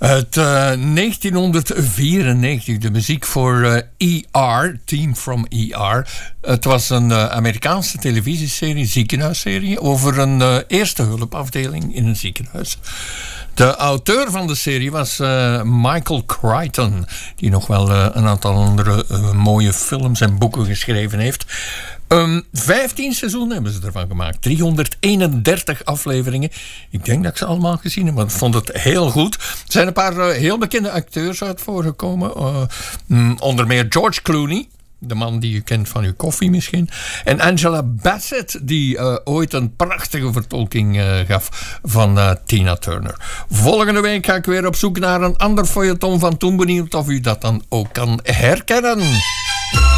Uit 1994, de muziek voor ER, Team from ER. Het was een Amerikaanse televisieserie, ziekenhuisserie, over een eerste hulpafdeling in een ziekenhuis. De auteur van de serie was Michael Crichton, die nog wel een aantal andere mooie films en boeken geschreven heeft. 15 seizoenen hebben ze ervan gemaakt. 331 afleveringen. Ik denk dat ik ze allemaal gezien heb, maar ik vond het heel goed. Er zijn een paar heel bekende acteurs uit voorgekomen. Onder meer George Clooney, de man die je kent van uw koffie misschien. En Angela Bassett, die ooit een prachtige vertolking gaf van Tina Turner. Volgende week ga ik weer op zoek naar een ander feuilleton van toen. Benieuwd of u dat dan ook kan herkennen.